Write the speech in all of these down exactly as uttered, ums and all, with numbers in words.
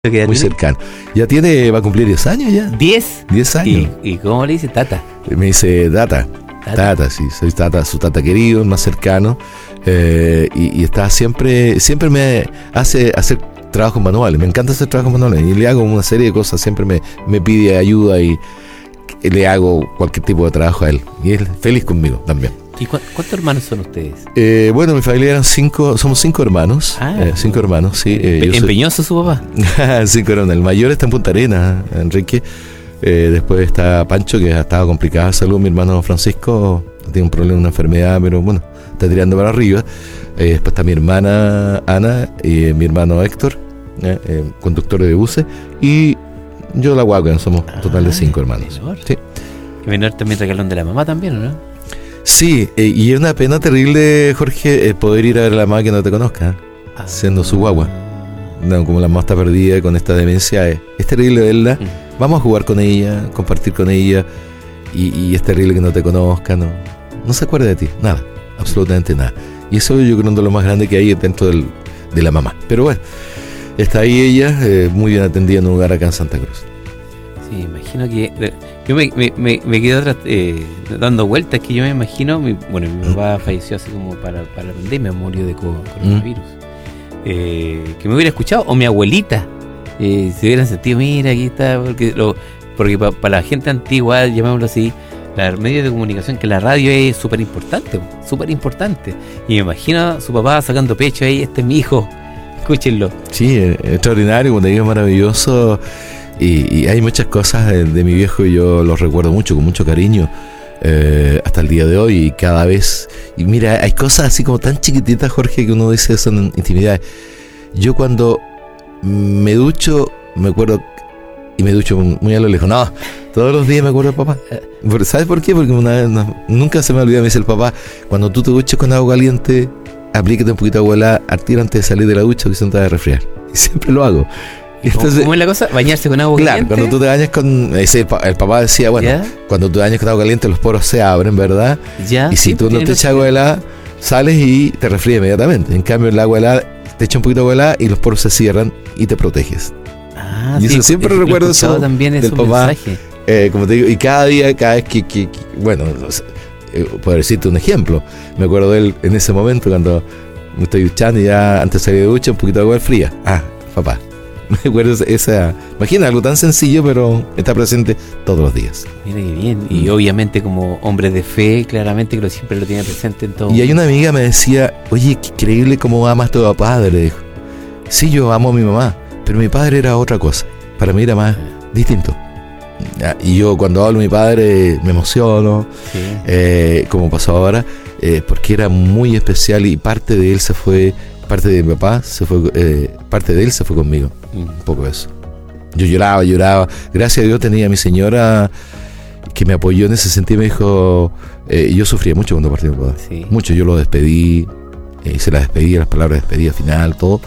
Muy cercano. Ya tiene, va a cumplir diez años ya. ¿diez? diez años. ¿Y, y cómo le dice Tata? Me dice Tata. Tata, tata sí, soy Tata, su Tata querido, más cercano. Eh, y, y está siempre, siempre me hace hacer trabajos manuales. Me encanta hacer trabajos manuales. Y le hago una serie de cosas. Siempre me, me pide ayuda y le hago cualquier tipo de trabajo a él. Y él feliz conmigo también. ¿Y cu- cuántos hermanos son ustedes? Eh, bueno, mi familia eran cinco, somos cinco hermanos. Ah, eh, cinco hermanos, sí. Eh, yo ¿Empeñoso su papá? soy... cinco hermanos. El mayor está en Punta Arenas, Enrique. Eh, después está Pancho, que ha estado complicada de salud. Mi hermano Francisco tiene un problema, una enfermedad, pero bueno, está tirando para arriba. Eh, después está mi hermana Ana y eh, mi hermano Héctor, eh, eh, conductor de buses. Y yo, la guagua, somos un total de cinco hermanos. Menor. Sí. Que menor también regalón de la mamá también, ¿o no? Sí, eh, y es una pena terrible, Jorge, eh, poder ir a ver a la mamá que no te conozca, ¿eh? Ah. Siendo su guagua. No, como la mamá está perdida con esta demencia, es, es terrible verla. Mm. Vamos a jugar con ella, compartir con ella, y, y es terrible que no te conozca, no, no se acuerda de ti, nada, absolutamente nada. Y eso yo creo que es lo más grande que hay dentro del, de la mamá. Pero bueno, está ahí ella, eh, muy bien atendida en un lugar acá en Santa Cruz. Sí, imagino que... Yo me, me, me, me quedo atrás, eh, dando vueltas, que yo me imagino... Mi, bueno, mi papá falleció así como para, para la pandemia, murió de co- coronavirus. Mm. Eh, que me hubiera escuchado, o mi abuelita, eh, se hubieran sentido, mira, aquí está... Porque, lo, porque para pa la gente antigua, llamémoslo así, los medios de comunicación, que la radio es súper importante, súper importante. Y me imagino a su papá sacando pecho ahí, este es mi hijo, escúchenlo. Sí, es extraordinario, como te digo, maravilloso. Y, y hay muchas cosas de, de mi viejo y yo los recuerdo mucho, con mucho cariño, eh, hasta el día de hoy. Y cada vez, y mira, hay cosas así como tan chiquititas, Jorge, que uno dice son intimidades. Yo cuando me ducho, me acuerdo, y me ducho muy a lo lejos, no, todos los días me acuerdo del papá. ¿Sabes por qué? Porque una vez, no, nunca se me olvida, me dice el papá, cuando tú te duches con agua caliente, aplíquete un poquito de agua helada al tiro antes de salir de la ducha, que se no te va a resfriar. Y siempre lo hago. Entonces, ¿cómo es la cosa? ¿Bañarse con agua claro, caliente? Claro, cuando tú te bañas con... Ese, el papá decía, bueno, ¿ya? Cuando tú te bañas con agua caliente los poros se abren, ¿verdad? ¿Ya? Y si sí, tú no te echas agua helada, sales y te resfrías inmediatamente. En cambio, el agua helada te echa un poquito de agua helada y los poros se cierran y te proteges. Ah, y sí, eso siempre lo recuerdo eso también del papá. Eh, como te digo, y cada día, cada vez que... que, que bueno, eh, puedo decirte un ejemplo. Me acuerdo de él en ese momento cuando me estoy duchando y ya antes de salir de ducha un poquito de agua fría. Ah, papá. Me acuerdo esa, imagina algo tan sencillo, pero está presente todos los días. Mira qué bien. Y mm. obviamente como hombre de fe, claramente que lo, siempre lo tiene presente en todo. Y hay una amiga me decía, oye, qué increíble cómo amas a tu padre. Le dijo, sí, yo amo a mi mamá, pero mi padre era otra cosa. Para mí era más distinto. Y yo cuando hablo de mi padre me emociono, sí. eh, como pasó ahora, eh, porque era muy especial y parte de él se fue... parte de mi papá se fue, eh, parte de él se fue conmigo, un poco eso. Yo lloraba, lloraba. Gracias a Dios tenía a mi señora que me apoyó en ese sentido. Me dijo, eh, yo sufría mucho cuando partí mi papá, sí. mucho. Yo lo despedí, eh, hice la despedida, las palabras de despedida final, todo.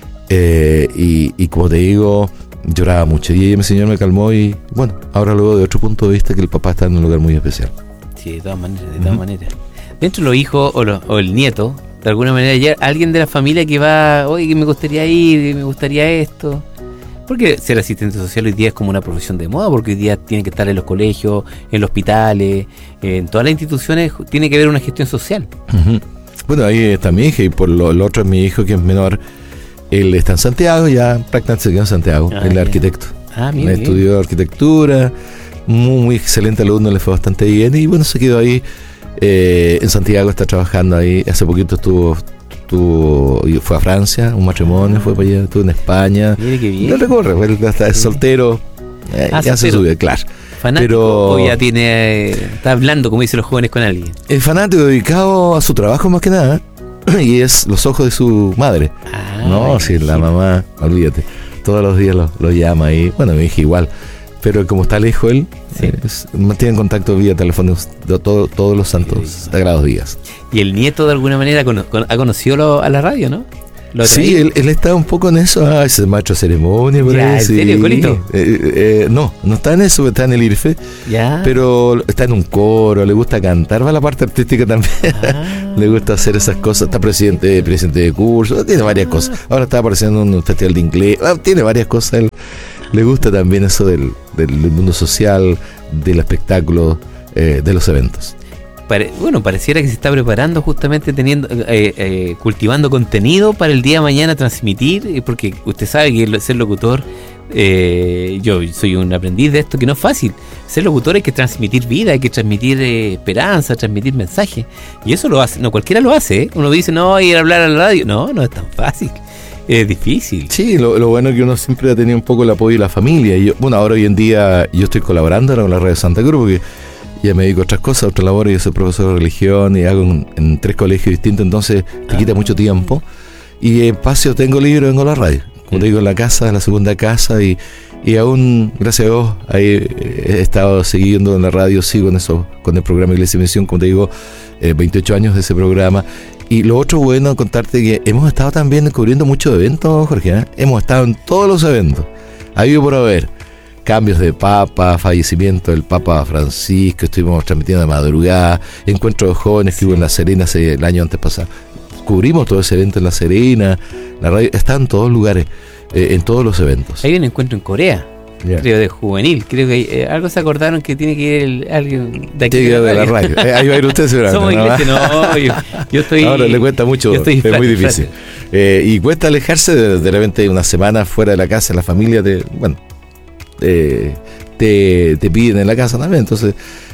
Eh, y, y como te digo, lloraba mucho. Y ella, mi señora, me calmó y bueno, ahora lo veo de otro punto de vista, que el papá está en un lugar muy especial. Sí, de todas maneras, de todas uh-huh. maneras. Dentro de los hijos o, los, o el nieto, de alguna manera, ya alguien de la familia que va, oye, que me gustaría ir, me gustaría esto. Porque ser asistente social hoy día es como una profesión de moda, porque hoy día tiene que estar en los colegios, en los hospitales, en todas las instituciones, tiene que haber una gestión social. Uh-huh. Bueno, ahí está mi hija, y por lo, lo otro es mi hijo, que es menor. Él está en Santiago, ya prácticamente se quedó en Santiago, ah, él es arquitecto. Ah, bien, estudió bien. arquitectura, muy, muy excelente alumno, le fue bastante bien, y bueno, se quedó ahí. Eh, en Santiago está trabajando ahí. Hace poquito estuvo, estuvo fue a Francia, un matrimonio, ah. fue para allá, estuvo en España. Mire qué bien. No recorre, él está es soltero, eh, ah, ya se sube, claro. ¿Fanático pero, o ya tiene, está hablando, como dicen los jóvenes, con alguien? Es fanático, dedicado a su trabajo más que nada, y es los ojos de su madre. Ah, no, si sí, la mamá, olvídate, todos los días lo, lo llama ahí. Bueno, mi hija igual. Pero como está lejos él, sí. es, mantiene contacto vía teléfono de todo, todos los santos sagrados días. Y el nieto de alguna manera cono, con, ha conocido lo, a la radio, ¿no? ¿Lo sí, él, él está un poco en eso. Ah, ese maestro de ceremonia. Por ya, ahí, ¿en sí. serio, Colito? Eh, eh, no, no está en eso, está en el IRFE. Ya. Pero está en un coro, le gusta cantar, va a la parte artística también. Ah. Le gusta hacer esas cosas. Está presidente, presidente de curso, tiene varias ah. cosas. Ahora está apareciendo en un festival de inglés. Ah, tiene varias cosas. Él, le gusta también eso del, del mundo social, del espectáculo, eh, de los eventos. Pare, bueno, pareciera que se está preparando justamente teniendo, eh, eh, cultivando contenido para el día de mañana transmitir, porque usted sabe que ser locutor, eh, yo soy un aprendiz de esto, que no es fácil. Ser locutor hay que transmitir vida, hay que transmitir eh, esperanza, transmitir mensajes, y eso lo hace, no cualquiera lo hace, ¿eh? Uno dice, no, ir a hablar a la radio, no, no es tan fácil. Es difícil. Sí, lo, lo bueno es que uno siempre ha tenido un poco el apoyo de la familia. Y yo, bueno, ahora hoy en día yo estoy colaborando con la Radio Santa Cruz, porque ya me dedico a otras cosas, a otras labores. Yo soy profesor de religión y hago en, en tres colegios distintos, entonces te quita mucho tiempo. Y espacio tengo libre, vengo a la radio. Como te digo, en la casa, en la segunda casa, y, y aún, gracias a Dios, ahí he estado siguiendo en la radio, sigo en eso, con el programa Iglesia y Misión, como te digo, eh, veintiocho años de ese programa. Y lo otro bueno, contarte que hemos estado también cubriendo muchos eventos, Jorge, ¿eh? Hemos estado en todos los eventos. Ha habido por haber cambios de papa, fallecimiento del Papa Francisco, estuvimos transmitiendo de madrugada, encuentro de jóvenes que hubo en La Serena hace el año antes pasado. Cubrimos todo ese evento en La Serena, la radio está en todos lugares, eh, en todos los eventos. Hay un encuentro en Corea. Yeah. Creo de juvenil, creo que eh, algo se acordaron que tiene que ir el, alguien de aquí de, de la radio. La radio. Eh, ahí va a ir usted seguramente. Somos ingleses, no, yo, yo estoy... Ahora le cuesta mucho, es muy difícil. Eh, y cuesta alejarse de, de repente una semana fuera de la casa, la familia te, bueno, eh, te, te piden en la casa también, entonces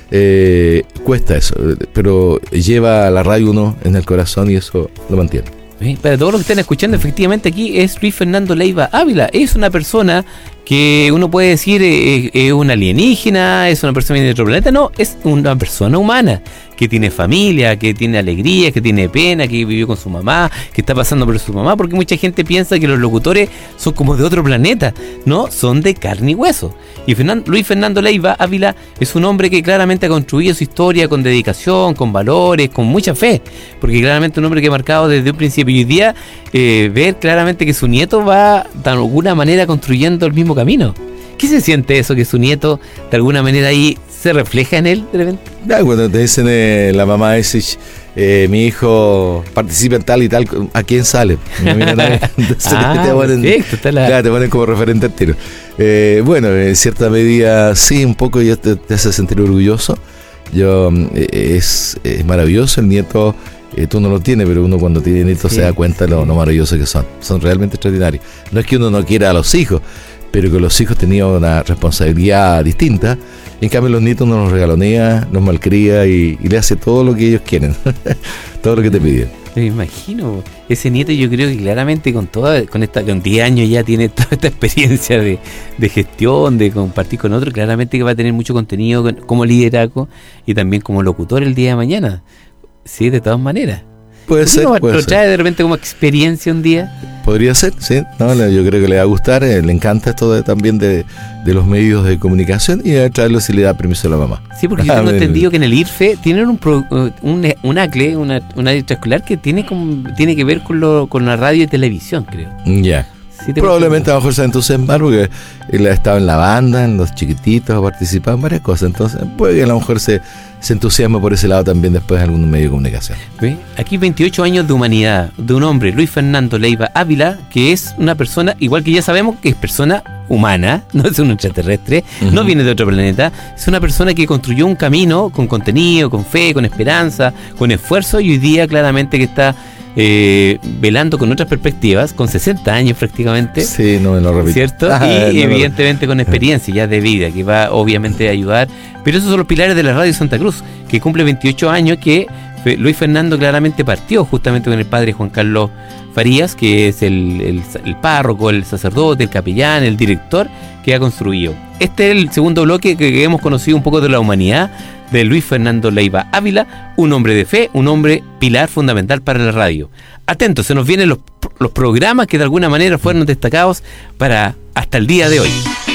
eh, cuesta eso, pero lleva la radio uno en el corazón y eso lo mantiene. Para todos los que están escuchando, efectivamente aquí es Luis Fernando Leiva Ávila, es una persona que uno puede decir es eh, eh, un alienígena, es una persona de otro planeta, no, es una persona humana que tiene familia, que tiene alegría, que tiene pena, que vivió con su mamá, que está pasando por su mamá, porque mucha gente piensa que los locutores son como de otro planeta, no, son de carne y hueso. Y Fernando, Luis Fernando Leiva Ávila es un hombre que claramente ha construido su historia con dedicación, con valores, con mucha fe, porque claramente un hombre que ha marcado desde un principio, y hoy día eh, ver claramente que su nieto va de alguna manera construyendo el mismo camino. ¿Qué se siente eso, que su nieto de alguna manera ahí se refleja en él de repente? Ah, cuando te dicen eh, la mamá dice, eh, mi hijo participa en tal y tal, ¿a quién sale? Entonces ah, te, ponen, perfecto, la... ya, te ponen como referente al tiro. Eh, bueno, en cierta medida sí, un poco ya te, te hace sentir orgulloso. Yo eh, es, es maravilloso el nieto. Eh, tú no lo tienes, pero uno cuando tiene nietos sí, se da cuenta de lo, lo maravillosos que son. Son realmente extraordinarios. No es que uno no quiera a los hijos, pero que los hijos tenían una responsabilidad distinta. En cambio los nietos no los regalonea, los malcría y, y le hace todo lo que ellos quieren. Todo lo que te piden. Me imagino, ese nieto yo creo que claramente con toda, con esta, con diez años ya tiene toda esta experiencia de, de gestión, de compartir con otros, claramente que va a tener mucho contenido con, como liderazgo y también como locutor el día de mañana. Sí, de todas maneras. Puede ser, ¿Lo puede trae ser. de repente como experiencia un día? Podría ser, sí. No, yo creo que le va a gustar. Eh, le encanta esto de, también de, de los medios de comunicación y a traerlo si le da permiso a la mamá. Sí, porque yo tengo entendido que en el IRFE tienen un, pro, un, un ACLE, una, una extraescolar que tiene, como, tiene que ver con, lo, con la radio y televisión, creo. Ya. Yeah. Sí, probablemente a lo mejor se entusiasma porque él ha estado en la banda, en Los Chiquititos, ha participado en varias cosas, entonces puede que a lo mejor se, se entusiasma por ese lado también después de algún medio de comunicación. ¿Sí? Aquí veintiocho años de humanidad, de un hombre, Luis Fernando Leiva Ávila, que es una persona, igual que ya sabemos que es persona humana, no es un extraterrestre, uh-huh. no viene de otro planeta, es una persona que construyó un camino con contenido, con fe, con esperanza, con esfuerzo, y hoy día claramente que está Eh, velando con otras perspectivas, con sesenta años prácticamente. Sí, no me lo repito. ¿Cierto? Ah, y no evidentemente lo... con experiencia ya de vida, que va obviamente a ayudar. Pero esos son los pilares de la Radio Santa Cruz, que cumple veintiocho años, que Luis Fernando claramente partió justamente con el padre Juan Carlos Farías, que es el, el, el párroco, el sacerdote, el capellán, el director que ha construido. Este es el segundo bloque que hemos conocido un poco de la humanidad de Luis Fernando Leiva Ávila, un hombre de fe, un hombre pilar fundamental para la radio. Atentos, se nos vienen los, los programas que de alguna manera fueron destacados para hasta el día de hoy.